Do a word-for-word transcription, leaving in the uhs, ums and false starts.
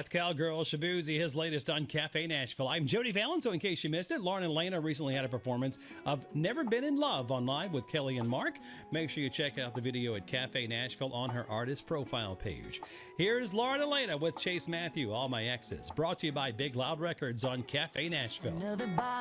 That's Cowgirl Shabuzi, his latest on Cafe Nashville. I'm Jody Valen, so in case you missed it, Lauren and Lena recently had a performance of Never Been in Love on Live with Kelly and Mark. Make sure you check out the video at Cafe Nashville on her artist profile page. Here's Lauren and Lena with Chase Matthew, All My Exes, brought to you by Big Loud Records on Cafe Nashville.